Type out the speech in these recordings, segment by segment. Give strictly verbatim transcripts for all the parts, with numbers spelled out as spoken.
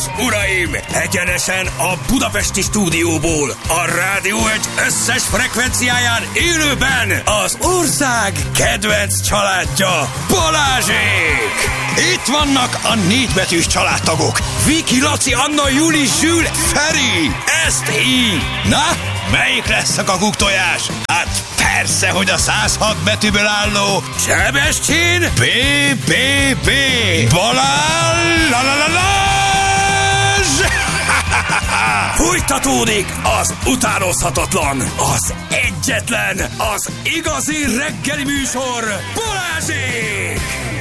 és uraim, egyenesen a budapesti stúdióból, a Rádió egy összes frekvenciáján élőben az ország kedvenc családja, Balázsék! Itt vannak a négybetűs családtagok, Viki, Laci, Anna, Juli, Zsül, Feri, ezt így. Na, melyik lesz a kakuktojás? Hát persze, hogy a száz hat betűből álló Sebestyén bé bé bé Balázs! Fújtatódik az utánozhatatlan, az egyetlen, az igazi reggeli műsor, Balázsék!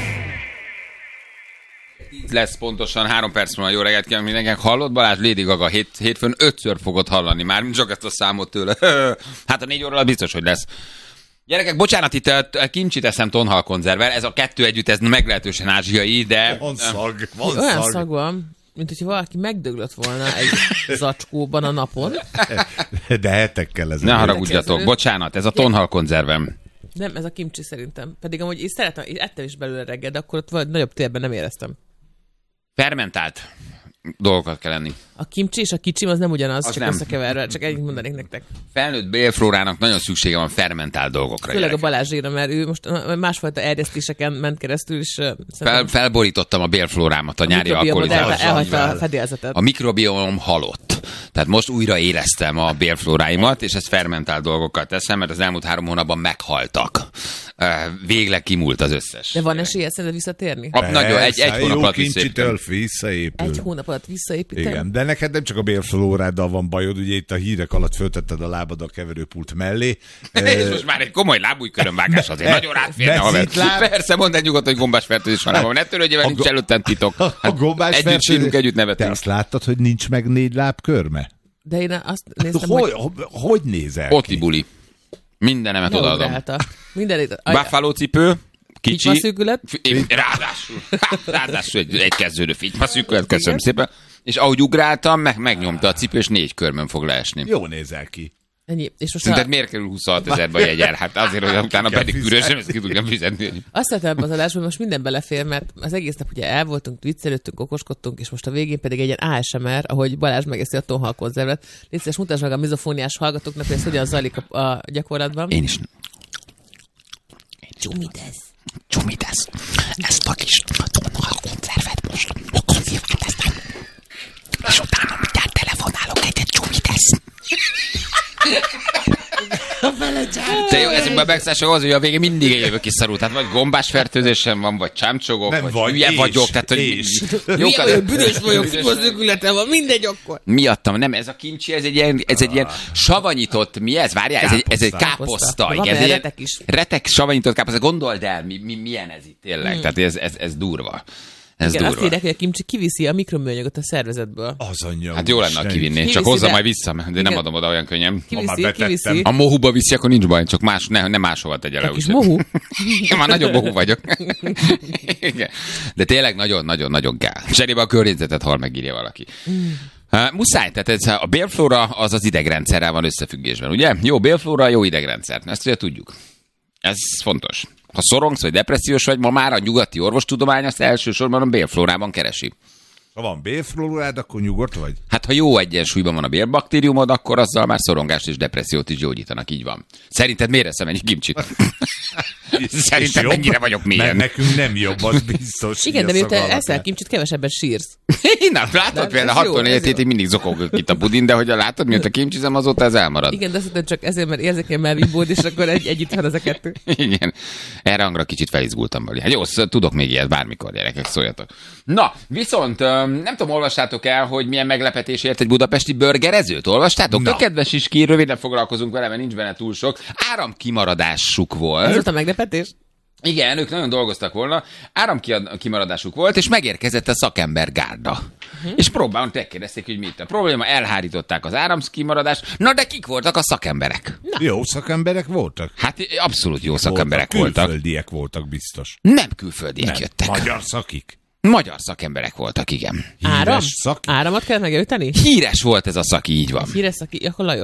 Lesz pontosan három perc múlva. Jó reggelt kívánok mindenkinek. Hallott Balázs? Lady Gaga hét, hétfőn ötször fogod hallani már, csak ezt a számot tőle. Hát a négy óra biztos, hogy lesz. Gyerekek, bocsánat, itt a kimcsit eszem tonhal konzervvel. Ez a kettő együtt, ez meglehetősen ázsiai, de... Van szag, van olyan szag. szag van, mint hogyha valaki megdöglött volna egy zacskóban a napon. De hetekkel ez. Ne haragudjatok, bocsánat, ez a tonhal konzervem. Nem, ez a kimcsi szerintem. Pedig amúgy én szeretem, én ettem is belőle reggel, de akkor ott vagy nagyobb térben nem éreztem. Fermentált dolgokat kell enni. A kimcsi és a kicsim az nem ugyanaz, Az csak nem. összekeverve, csak ennyit mondanék nektek. Felnőtt bélflórának nagyon szüksége van fermentált dolgokra. Főleg a Gyerekek. Balázséra, mert ő most másfajta erjesztéseken ment keresztül, és Fel, felborítottam a bélflórámat a nyári alkoholizálással. elhagyta a fedélzetet. A mikrobiomom halott. Tehát most újra élesztem a bélflóráimat, és ezt fermentált dolgokkal teszem, mert az elmúlt három hónapban meghaltak. Végleg kimúlt az összes. De van esélye szerinted visszatérni? A, nagyon, egy, egy hónap alatt kincsitől visszaépítem. visszaépül. Egy hónap alatt visszaépíteni? Igen, de neked nem csak a bélflóráddal van bajod, ugye itt a hírek alatt föltetted a lábad a keverőpult mellé. És most már egy komoly lábújkörömvágás azért nagyon rátférne, haver. Mezitláb. Persze, mondd egy nyugodtan, hogy gombás fertőzés van, ám. Ne törődjél, mert nincs előttem titok. A Hát gombás együtt fertőzés- sírunk, együtt Te nevetünk. azt láttad, hogy nincs meg négy láb körme? De én azt néztem, Hogy, hogy hogy nézel Otti ki? buli. Mindenemet odaadom. beugrálta. Mindenit. Buffalo cipő, kicsi. Fitymaszűkület. Fi- Ráadásul, ráadásul egy, egy kezdődő fitymaszűkület, köszönöm szépen. És ahogy ugráltam, meg, megnyomta a cipő, és négy körmön fog leesni. Jó nézel ki. Ennyi. És most Szerinted a, miért kerül huszonhat ezerbe a jegyár? Hát azért, hogy utána kell pedig fizetni. ürösen, ezt ki tudjam fizetni. azt tettem az adásban, hogy most minden belefér, mert az egész nap ugye el voltunk, viccelődtünk, okoskodtunk, és most a végén pedig egy ilyen á es em er, ahogy Balázs megeszi a tonhal konzervet. Légy szíves, mutasd meg a mizofóniás hallgatóknak, hogy ez hogyan zajlik a, a gyakorlatban. Én is. Csumidez. Csumidesz. Ezt a kis tonhal konzervet most akkor szíválteztem. És utána mindjárt telefonálok egyet, csumidesz. Te jó, ezekben a megszállások az, hogy a végén mindig egy jövök is szarul. Tehát vagy gombás fertőzésem van, vagy csámcsogok, Nem vagy, vagy, hülye és, vagyok. Tehát, hogy és. Jó, Milyen olyan büdös vagyok, fitymaszűkületem van, mindegy akkor. miattam, nem, ez a kimcsi, ez egy ilyen, ez egy ilyen savanyított, mi ez? Várjál, ez egy, ez egy káposzta. Káposzta. Igen, Van ez benne egy retek is. Retek, savanyított káposzta. Gondold el, mi, mi, milyen ez itt tényleg. Hmm. Tehát ez, ez, ez durva. Ez Igen, azt durva. írják, hogy a kimcsi kiviszi a mikroműanyagot a szervezetből. Az anyja. Hát jó lenne, ha kivinni. Kiviszi, Csak hozza de- majd vissza, de Igen. nem adom oda olyan könnyen. már Kiviszi, betettem. kiviszi. A mohuba viszi, akkor nincs baj, csak más, ne, ne máshova tegye le. Egy kis úgyhogy. mohu. Én már nagyon mohu vagyok. Igen. De tényleg nagyon-nagyon-nagyon kell. Cserébe a környezetet hal, megírja valaki. Uh, muszáj, tehát ez, a bélflóra az az idegrendszerrel van összefüggésben, ugye? Jó bélflóra, jó idegrendszer. Ezt ugye tudjuk. Ez fontos. Ha szorongsz vagy depressziós vagy, ma már a nyugati orvostudomány azt elsősorban a bélflórában keresi. Ha van bélflórád, akkor nyugodt vagy? Hát ha jó egyensúlyban van a bélbaktériumod, akkor azzal már szorongást és depressziót is gyógyítanak, így van. Szerinted miért eszem ennyi kimcsit? Szerinted És mennyire jobb? vagyok Mert mélyen? nekünk nem jobb, az biztos. Igen, de így a miután szaga eszel alapján. kimcsit, kevesebben sírsz. Na, látod De például ez jó, hatvan négy ez jó. hétig mindig zokogok itt a budin, de hogy látod, mióta kimcsizem, azóta ez elmarad. Igen, de szerintem csak ezért, mert érzékeny már vibód, és akkor egy, együtt van ez a kettő. Igen. Erre hangra kicsit felizgultam belé. Hát jó, sz- tudok még ilyet bármikor, gyerekek, szóljatok. Na, viszont öm, nem tudom, olvastátok el, hogy milyen meglepetés ért egy budapesti burgerezőt? Olvastátok? Na. Tök kedves is ki, röviden foglalkozunk vele, mert nincs benne túl sok. Áramkimaradásuk volt. Ez volt a meglepetés? Igen, ők nagyon dolgoztak volna, áramkimaradásuk volt, és megérkezett a szakember gárda. Uh-huh. És próbálunk, megkérdezték, hogy mi itt a probléma, elhárították az áramkimaradást. Na de kik voltak a szakemberek? Jó szakemberek voltak? Hát abszolút jó szakemberek voltak. Külföldiek voltak biztos. Nem külföldiek Nem, jöttek. magyar szakik. Magyar szakemberek voltak, igen. Áram? szakik. Áramot kell megjelölteni? Híres volt ez a szaki, így van. Híres szaki, akkor Lajos.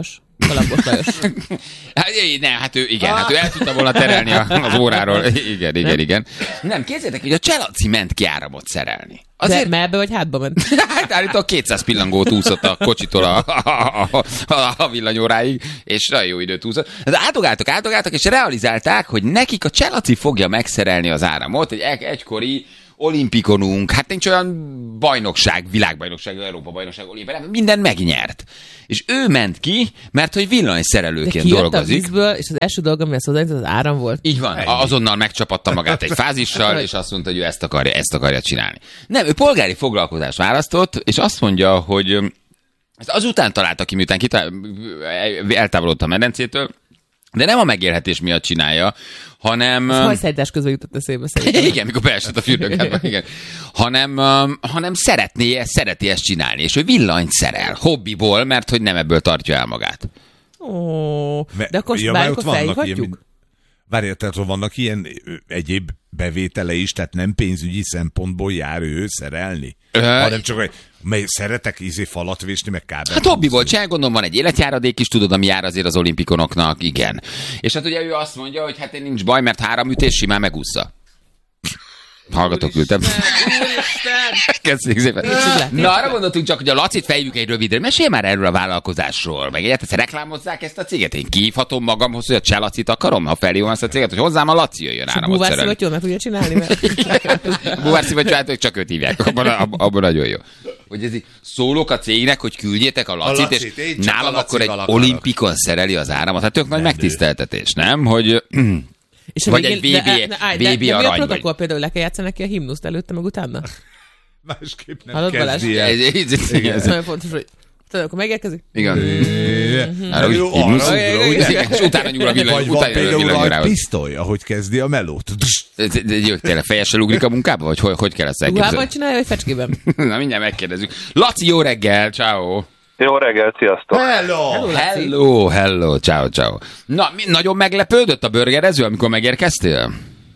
Kalambos Lajos. Hát, ne, hát ő, igen, hát ő el tudta volna terelni az óráról. Igen, igen, igen. Nem, képzeljétek, hogy a Cselaci ment ki áramot szerelni. Azért... De melbe vagy hátba ment? Hát állítólag kétszáz pillangót úszott a kocsitól a, a, a, a, a villanyóráig, és nagyon jó időt úszott. De átogáltak, átogáltak, és realizálták, hogy nekik a Cselaci fogja megszerelni az áramot, egy egykori olimpikonunk, hát nincs olyan bajnokság, világbajnokság, Európa-bajnokság, olimpián, minden megnyert. És ő ment ki, mert hogy villanyszerelőként dolgozik. A vízből, és az első dolga, ami az az áram volt. Így van, ennyi. Azonnal megcsapatta magát egy fázissal, és azt mondta, hogy ő ezt akarja, ezt akarja csinálni. Nem, ő polgári foglalkozást választott, és azt mondja, hogy ezt azután találta ki, miután kitál, eltávolodott a medencétől, de nem a megélhetés miatt csinálja, hanem... Ez hajszállítás közben jutott eszébe szerintem. Igen, mikor beesett a fürdőkádba, igen. Hanem, um, hanem szeretné, szereti ezt csinálni, és ő villanyt szerel, hobbiból, mert hogy nem ebből tartja el magát. Ó, de akkor ja, bármikor felhívhatjuk? Várjál, tehát vannak ilyen egyéb bevétele is, tehát nem pénzügyi szempontból jár ő szerelni? Ö... Hanem csak, hogy mely szeretek ízé falat vésni, meg kábel. Hát hobbi volt, csinál, gondolom van egy életjáradék is, tudod, ami jár azért az olimpikonoknak, igen. És hát ugye ő azt mondja, hogy hát nincs baj, mert három ütés simán megúszza. Hallgatok, ültem. Köszönjük szépen. Na, arra gondoltunk csak, hogy a Lacit fejjük egy rövidre. Mesélj már erről a vállalkozásról. Meg egyet, ezt reklámozzák ezt a céget. Én kihívhatom magamhoz, hogy a Cselacit akarom, ha felhívom ezt a céget, hogy hozzám a Laci jöjjön áramot szerelni. Búvár meg tudja csinálni, mert... Búvár szivattyút, csak őt hívják. Abban, abban nagyon jó. Hogy ez így szólok a cégnek, hogy küldjétek a Lacit, a Lacit és nálam akkor egy akarok. Olimpikon szereli az áramot. Hát tök nagy megtiszteltetés, nem? Hogy... És vagy egy bé bé, de, de, bé bé de, de, arany. Mi a protokoll vagy... például, le kell játszani neki a himnuszt előtte, meg utána? Másképp nem hallod, kezdi el. Ez nagyon fontos, hogy tudod, akkor megérkezik? Igen. És utána nyúl a villany. Vagy van például a pisztoly, ahogy kezdi a melót. Tényleg fejessel ugrik a munkába? Vagy hogy kell ezt elképzelni? Ruhában csinálja, vagy fecskében? Na mindjárt megkérdezzük. Laci, jó reggel, ciao. Jó reggelt, sziasztok! Hello! Hello, hello, ciao, ciao. Na, mi, nagyon meglepődött a burgerező, amikor megérkeztél?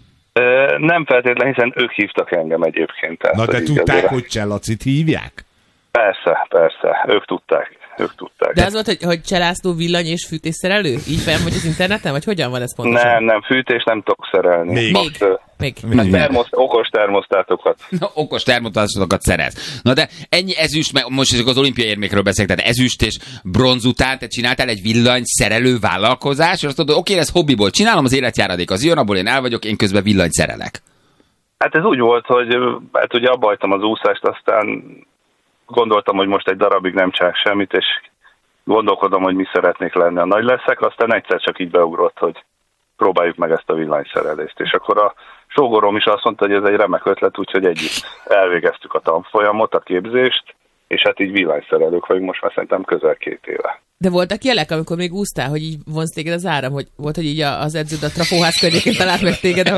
Ö, nem feltétlenül, hiszen ők hívtak engem egyébként. Tehát, na, de tudták, azért... hogy Cselacit hívják? Persze, persze, ők tudták. Ők tudták. De az volt, hogy, hogy Cselászló villany és fűtésszerelő? Így fel vagy az interneten, vagy hogyan van ez pontosan? Nem, nem, fűtés nem tudok szerelni. Még? Most, Még? Még. Termosz, okos termosztátokat. Na, okos termosztátokat szerez. Na de ennyi ezüst, meg most az olimpiai érmékről beszélek, tehát ezüst és bronz után te csináltál egy villany szerelő vállalkozás, és azt mondod, oké, ez hobbiból csinálom, az életjáradék az jön, abból én el vagyok, én közben villany szerelek. Hát ez úgy volt, hogy hát ugye abba hagytam az úszást, aztán gondoltam, hogy most egy darabig nem csinálok semmit, és gondolkodom, hogy mi szeretnék lenni a nagy leszek, aztán egyszer csak így beugrott, hogy próbáljuk meg ezt a villanyszerelést. És akkor a sógorom is azt mondta, hogy ez egy remek ötlet, úgyhogy együtt elvégeztük a tanfolyamot, a képzést, és hát így villanyszerelők vagyunk most már szerintem közel két éve. De voltak jelek, amikor még úsztál, hogy így vonz téged az áram, hogy volt, hogy így az edződ a trafóház környékén talált meg téged,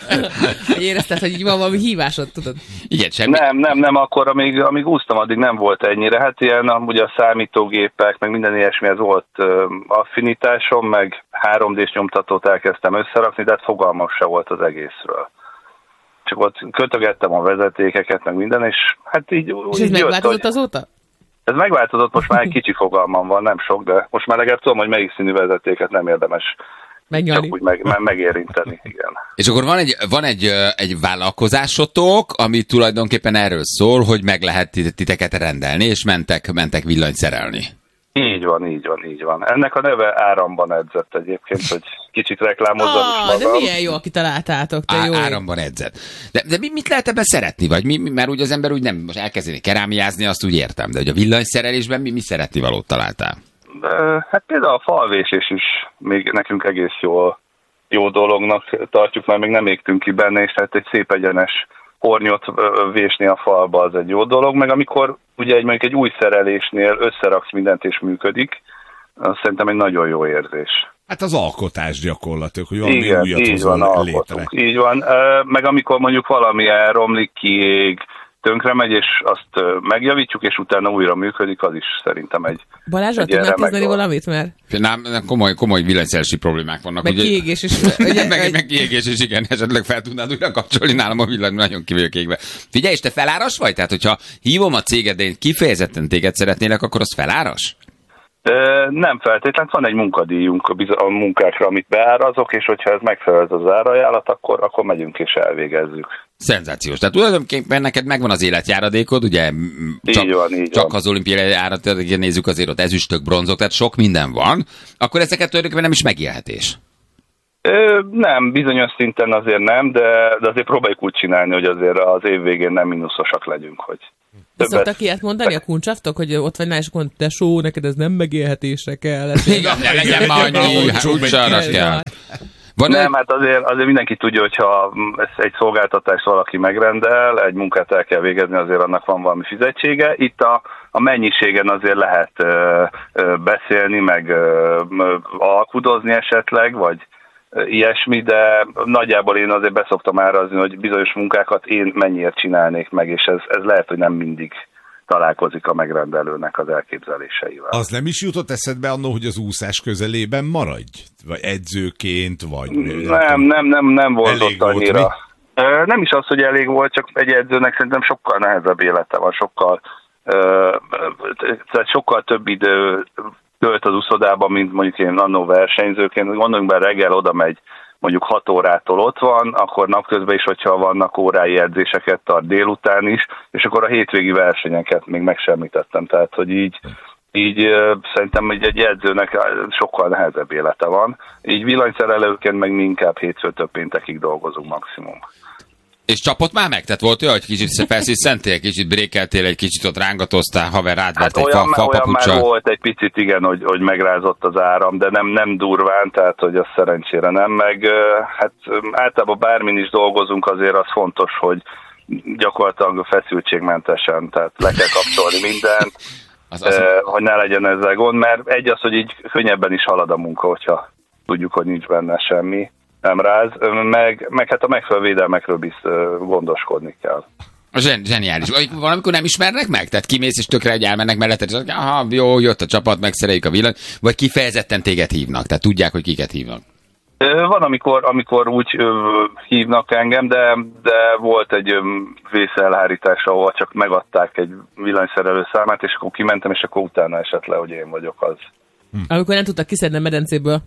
hogy érezted, hogy így van valami hívásod, tudod? Igen, semmi. Nem, nem, nem, akkor amíg, amíg úsztam, addig nem volt ennyire. Hát ilyen ugye a számítógépek, meg minden ilyesmihez volt uh, affinitásom, meg három dés nyomtatót elkezdtem összerakni, de hát fogalmam se volt az egészről. Csak ott kötögettem a vezetékeket, meg minden, és hát így... És ez megváltozott hogy... azóta? Ez megváltozott, most már egy kicsi fogalmam van, nem sok, de most már legalább tudom, hogy melyik színű vezetéket nem érdemes megnyalni. Csak úgy meg, meg, megérinteni, igen. És akkor van egy, van egy, egy vállalkozásotok, ami tulajdonképpen erről szól, hogy meg lehet titeket rendelni, és mentek, mentek villanyt szerelni. Így van, így van, így van. Ennek a neve Áramban edzett egyébként, hogy kicsit reklámozzam ah, is magam. De milyen jó, aki találtátok, te Á, jó. Áramban edzett. De, de mit lehet ebben szeretni? Vagy mi, mert úgy az ember úgy nem most elkezdeni kerámiázni, azt úgy értem, de hogy a villanyszerelésben mi, mi szeretni valót találtál? De, hát például a falvésés is még nekünk egész jó, jó dolognak tartjuk, mert még nem égtünk ki benne, és hát egy szép egyenes hornyot vésni a falba az egy jó dolog, meg amikor ugye egy, mondjuk egy új szerelésnél összeraksz mindent és működik, az szerintem egy nagyon jó érzés. Hát az alkotás gyakorlatilag, hogy valami igen, újat így van, alkotunk. Így van, meg amikor mondjuk valami elromlik, kiég, tönkre megy, és azt megjavítjuk, és utána újra működik, az is szerintem egy... Balázsra, tudnál kezdeni valamit, mert... Nem, komoly, komoly villanyszerelési problémák vannak. Meg ugye... kiégés is. Ugye, meg, meg kiégés is, igen, esetleg fel tudnád újra kapcsolni, nálam a villany nagyon ki vagyok égve. Figyelj, és te feláras vagy? Tehát, hogyha hívom a céged, de én kifejezetten téged szeretnélek, akkor az feláras? Nem feltétlenül, van egy munkadíjunk a munkákra, amit beárazok, és hogyha ez megfelel az árajánlat, akkor, akkor megyünk és elvégezzük. Szenzációs. Tehát tulajdonképpen neked megvan az életjáradékod, ugye csak, így van, így csak van. az olimpiai árat nézzük, azért ott ezüstök, bronzok, tehát sok minden van, akkor ezeket tulajdonképpen nem is megélhetés. Ö, nem, bizonyos szinten azért nem, de, de azért próbáljuk úgy csinálni, hogy azért az év végén nem mínuszosak legyünk, hogy többet... Szoktak ilyet mondani a kuncsaftok, hogy ott vagy nál, és akkor tesó, neked ez nem megélhetésre kell. Igen, ne legyen már annyi, úgysára kell. Van nem, hát azért, azért mindenki tudja, hogyha egy szolgáltatást valaki megrendel, egy munkát el kell végezni, azért annak van valami fizetsége. Itt a, a mennyiségen azért lehet ö, ö, beszélni, meg ö, ö, alkudozni esetleg, vagy ö, ilyesmi, de nagyjából én azért beszoktam árazni, hogy bizonyos munkákat én mennyiért csinálnék meg, és ez, ez lehet, hogy nem mindig találkozik a megrendelőnek az elképzeléseivel. Az nem is jutott eszedbe annól, hogy az úszás közelében maradj? Vagy edzőként, vagy... Nem, nem, nem, nem volt ott annyira. Volt, nem is az, hogy elég volt, csak egy edzőnek szerintem sokkal nehezebb élete van, sokkal, tehát sokkal több idő tölt az úszodában, mint mondjuk én annó versenyzőként. Gondoljunk be, reggel oda megy, mondjuk hat órától ott van, akkor napközben is, hogyha vannak órái edzéseket tart délután is, és akkor a hétvégi versenyeket még megsemmitettem. Tehát, hogy így, így szerintem egy, egy edzőnek sokkal nehezebb élete van. Így villanyszerelőként meg mi inkább hétfőtől péntekig dolgozunk maximum. És csapott már meg? Tehát volt olyan, hogy kicsit felszíszentél, kicsit brékeltél, egy kicsit ott rángatoztál, haver rád vett hát egy olyan, fa, olyan fapapuccsal. már volt egy picit, igen, hogy, hogy megrázott az áram, de nem, nem durván, tehát hogy az szerencsére nem. Meg hát általában bármin is dolgozunk, azért az fontos, hogy gyakorlatilag feszültségmentesen, tehát le kell kapcsolni mindent, az, az... hogy ne legyen ezzel gond, mert egy az, hogy így könnyebben is halad a munka, hogyha tudjuk, hogy nincs benne semmi. Nem ráz, meg, meg hát a megfelelő védelmekről bizt gondoskodni kell. Zsen, zseniális. Valamikor nem ismernek meg? Tehát kimész és tökre egy elmennek melletted, és azt mondják, aha, jó, jött a csapat, megszereljük a villany, vagy kifejezetten téged hívnak? Tehát tudják, hogy kiket hívnak? Van, amikor, amikor úgy ö, hívnak engem, de, de volt egy ö, vészelhárítás, ahol csak megadták egy villanyszerelő számát, és akkor kimentem, és akkor utána esett le, hogy én vagyok az. Hm. Amikor nem tudtak kiszedni a medencéből.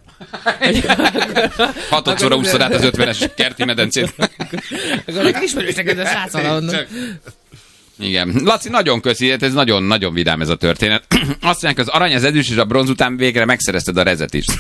Hatodszorra úszod át az ötvenes kerti medencét. Akkor neked ismerősnek ez a srác valahonnan. Igen. Laci, nagyon köszi, ez nagyon-nagyon vidám ez a történet. Azt mondják, az arany, az ezüst és a bronz után végre megszerezted a rezet is.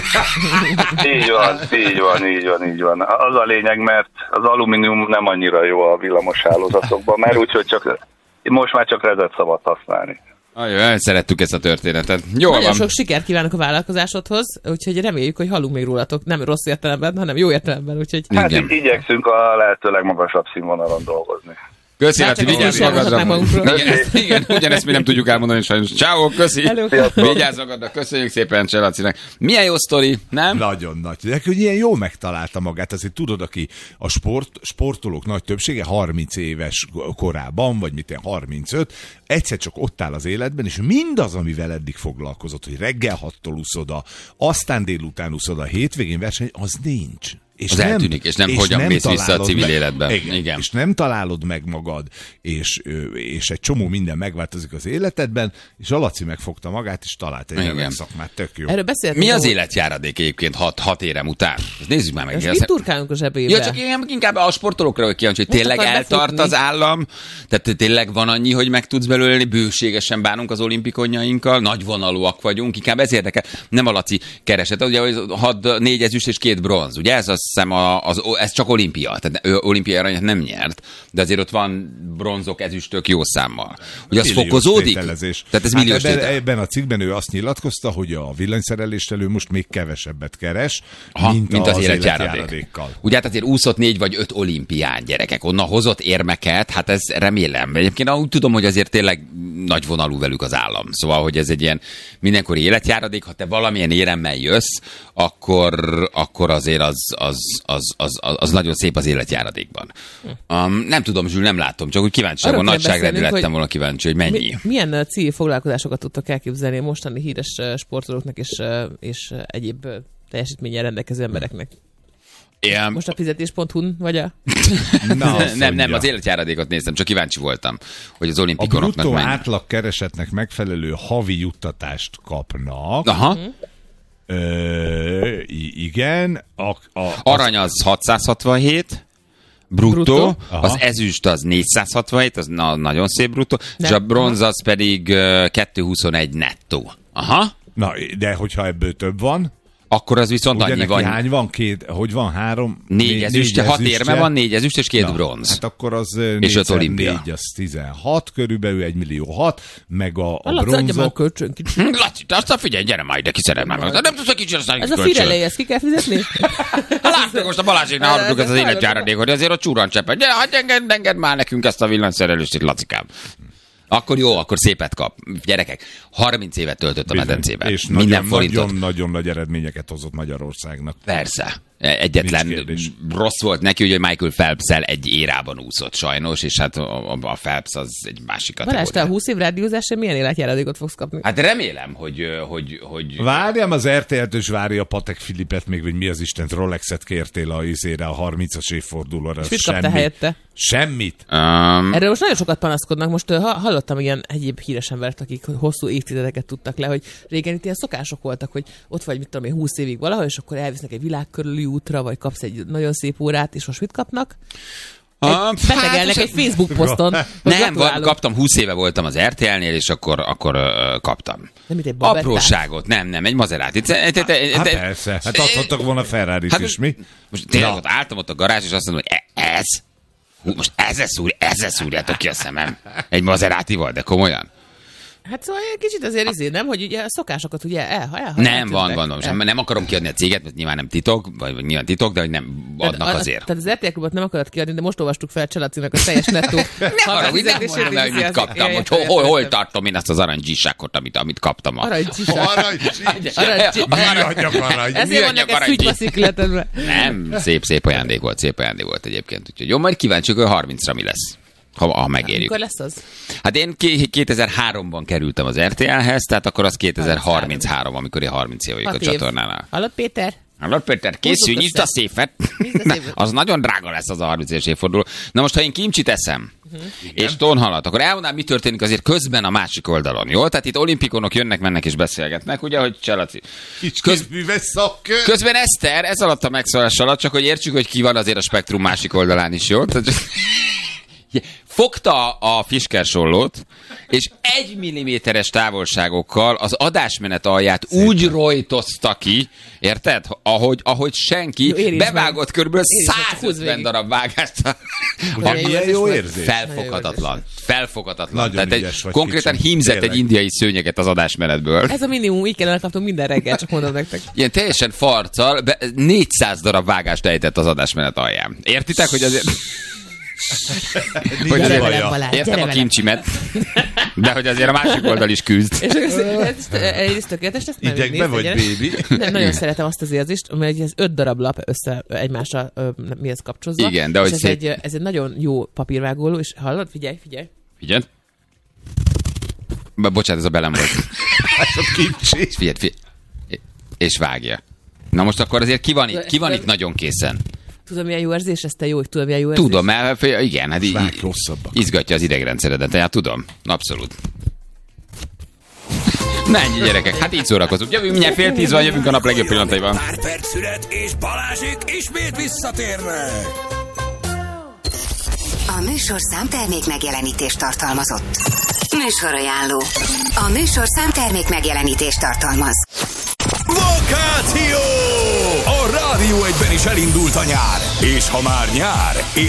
Így van, így van, így van, így van. Az a lényeg, mert az alumínium nem annyira jó a villamos hálózatokban, mert úgyhogy csak, most már csak rezet szabad használni. Ajaj, szerettük ezt a történetet. Jó Nagyon van. sok sikert kívánok a vállalkozásodhoz, úgyhogy reméljük, hogy hallunk még rólatok, nem rossz értelemben, hanem jó értelemben, úgyhogy... Hát igen. Igyekszünk a lehető legmagasabb színvonalon dolgozni. Köszi, Laci, vigyázz magadra. Igen, igen, ugyanezt mi nem tudjuk elmondani sajnos. Ciao, köszi. Vigyázz magadra, köszönjük szépen Cseh Lacinak. Milyen jó sztori, nem? Nagyon nagy. De hogy ilyen jól megtalálta magát, azért tudod, aki a sport, sportolók nagy többsége harminc éves korában, vagy mit harmincöt, egyszer csak ott áll az életben, és mindaz, amivel eddig foglalkozott, hogy reggel hattól úszoda, aztán délután úszoda, hétvégén verseny, az nincs. És az nem, eltűnik, és nem és hogyan nem mész vissza a civil meg, életben. Igen, igen. És nem találod meg magad, és, és egy csomó minden megváltozik az életedben, és a Laci megfogta magát, és talált egy remek szakmát, tök jó. Erről beszéltünk. Mi az életjáradék egyébként hat, hat érem után? Ezt nézzük már meg. És mit turkálunk a zsebébe? Ja, csak inkább a sportolókra vagy kíváncsi, hogy tényleg eltart befutni az állam, tehát tényleg van annyi, hogy meg tudsz belőle, bőségesen bánunk az olimpikonjainkkal, nagyvonalúak vagyunk, inkább ez érdekel. Nem a Laci keresett, ugye, hogy hat, négy ezüst és két bronz, ugye? Ez azt hiszem a, az, ez csak olimpia, tehát ő olimpiai aranyat nem nyert, de azért ott van bronzok, ezüstök jó számmal. Hogy az milliós fokozódik? Tételezés. Tehát ez hát milliós ebben, tétel. ebben a cikkben ő azt nyilatkozta, hogy a villanyszereléssel ő most még kevesebbet keres, ha, mint, mint az, az életjáradékkal. életjáradékkal. Ugye hát azért úszott négy vagy öt olimpián, gyerekek, onnan hozott érmeket, hát ez remélem. Egyébként úgy tudom, hogy azért tényleg nagy vonalú velük az állam. Szóval, hogy ez egy ilyen mindenkori életjáradék, ha te valamilyen éremmel jössz, akkor, akkor azért az, az, az, az, az, az nagyon szép az életjáradékban. Um, nem tudom, Zsül, nem látom, csak úgy kíváncsiságban, nagyságrendű lettem volna kíváncsi, hogy mennyi. Mi, milyen civil foglalkozásokat tudtok elképzelni mostani híres sportolóknak és, és egyéb teljesítménnyel rendelkező embereknek? Ilyen... Most a fizetés pont hu-n vagy a... Na, nem, nem, az életjáradékot néztem, csak kíváncsi voltam, hogy az olimpikonoknak A bruttó mennyi. átlag keresetnek megfelelő havi juttatást kapnak. Aha. Ö, igen. A, a, Arany az hatszázhatvanhét, bruttó, Bruttó. az ezüst az négyszázhatvanhét, az na, nagyon szép bruttó, Nem. és a bronz az pedig uh, kétszázhuszonegy nettó. Aha. Na, de hogyha ebből több van, Akkor az viszont ugye annyi neki van. hány van? Két, hogy van? Három? Négy ezüstje, hat érme van, négy ezüst és két Na, bronz. Hát akkor az És öt olimpia. négy, az tizenhat körülbelül, egy millió hat, meg a, a A Laci, adja már a bronzok. kölcsön kicsit. Hm, Laci, te aztán figyelj, gyere már ide, kiszerem már meg. Nem tudsz egy kicsit, aztán Ez a firelej, ezt ki kell fizetni? Látjuk most a Balázséknál hallottuk ezt az életjáradék, hogy azért a csúran cseppet. Gyere, hagyj enged, enged már nekünk ezt a villanyszerelést itt, Lacikám. Akkor jó, akkor szépet kap. Gyerekek, harminc évet töltött a medencében. És Minden nagyon, forintot. nagyon, nagyon nagy eredményeket hozott Magyarországnak. Persze. Egyetlen Nincs kérdés. rossz volt neki, hogy Michael Phelps-el egy érában úszott sajnos, és hát a, a Phelps az egy másik Balázs, te a kategória. húsz év rádiózásra milyen életjáradékot fogsz kapni? Hát remélem, hogy, hogy, hogy Várjam az er té el-től, és várja a Patek Filipet még, hogy mi az Istent Rolexet kértél a izére a harmincas évfordulóra. És mit kapta Semmi. helyette? Semmit. um, Erről most nagyon sokat panaszkodnak. Most uh, ha- hallottam ilyen egyéb híres embert, akik hosszú évtizedeket tudtak le, hogy régen itt ilyen szokások voltak, hogy ott vagy, mit tudom én, húsz évig valahol, és akkor elvisznek egy világkörüli útra, vagy kapsz egy nagyon szép órát, és most mit kapnak? Egy, um, betegelnek egy Facebook poszton. hogy nem, van, gratulálok. kaptam, húsz éve voltam az er té el-nél, és akkor, akkor uh, kaptam. Nem, mint egy babettát. Apróságot, nem, nem, egy Maserati. Te- te- te- Hát te- persze. Hát adhattak volna Ferrarit Hát is, mi? Most tényleg Na. ott álltam ott a garázs, és azt mondom, hogy e- ez? Hú, most ezzel szúr, ezzel szúrjátok ki a szemem. Egy Maseratival, de komolyan. Hát szóval egy kicsit azért izé, nem, hogy ugye a szokásokat ugye el, el, Nem, van, van, van. Nem akarom kiadni a céget, mert nyilván nem titok, vagy vagy nyilván titok, de hogy nem adnak a, azért. Tehát az er té el Klubot nem akarod kiadni, de most olvastuk fel Cselacinak a teljes nettó. Nem arra, hogy nem mondom el, hogy mit kaptam, hogy hol, hol, hol tartom én azt az arany zsissákot, amit, amit kaptam. A... Aranycsisak. Aranycsi. Aranycsi- Mi anyag arany? Mi Ezért van anyag neked aranycsi? fügybaszikletedben. Nem, szép, szép ajándék volt, szép ajándék volt egyébként. Úgyhogy jó, majd kíváncsiak, hogy harmincra mi lesz. Ha, ha megérjük. Mikor lesz az? Hát én kétezer-háromban kerültem az er té el-hez, tehát akkor az kétezer-harminchárom, amikor én harminc év vagyok a Hat év. csatornánál. Hallod, Péter? Hallod, Péter, készülj, Húzzuk nyisd a össze. széfet. Nyisd a széfet. Az nagyon drága lesz az a harminc éves évforduló. Na most, ha én kimcsit eszem, Mhm. és tonhalat, akkor elmondám, mi történik azért közben a másik oldalon, jó? Tehát itt olimpikonok jönnek, mennek és beszélgetnek, ugye, hogy Cselaci. Kicsit műves szakkör. Közben Eszter, ez alatt a megszólás alatt, csak hogy értsük, hogy ki van azért a spektrum másik oldalán is, jó? Tehát, fogta a fiskersollót, és egy milliméteres távolságokkal az adásmenet alját Szépen. úgy rojtozta ki, érted? Ahogy, ahogy senki, Jó, érintsd bevágott körülbelül Érintsd meg, húzd százötven végig. darab vágást. Ugye, Nagyon milyen jó jó érzés érzés. Felfoghatatlan. Felfoghatatlan. Nagyon Tehát egy, ügyes vagy, konkrétan kicsim. hímzett egy Tényleg. indiai szőnyeget az adásmenetből. Ez a minimum, így kellene kaptunk minden reggel, csak mondom nektek. Ilyen teljesen farccal, be, négyszáz darab vágást ejtett az adásmenet alján. Értitek, hogy azért... hogy Nincs azért baja. Balázs, értem gyere a velem. kimcsimet, de hogy azért a másik oldal is küzd. És ez, ez, ez tökéletes, ezt nem Idegbe vagy, baby? Nem, nagyon szeretem azt az érzést, mert ez öt darab lap össze egymásra ö, mihez kapcsolódva. Igen, de és hogy ez, szép- egy, ez egy nagyon jó papírvágóló, és hallod? Figyelj, figyelj. Figyelj. Be- Bocsánat, ez a belem volt. Hát kicsi. Figyelj, figyelj. És vágja. Na most akkor azért ki van itt, ki van itt nagyon készen? Tudom, milyen jó érzés, ezt te jó, hogy tudom, milyen jó érzés. Tudom, mert igen, hát így, Vág rosszabbak. izgatja az idegrendszeredet, hát tudom, abszolút. Na ennyi gyerekek, hát így szórakozunk. Jövünk mindjárt fél tíz van, jövünk a nap legjobb pillanataiban. Pár perc szünet, és Balázsék ismét visszatérnek. A műsorszám termék megjelenítést tartalmazott. Műsorajánló. A műsorszám termék megjelenítést tartalmaz. Vakáció! A Rádió egyben is elindult a nyár. És ha már nyár,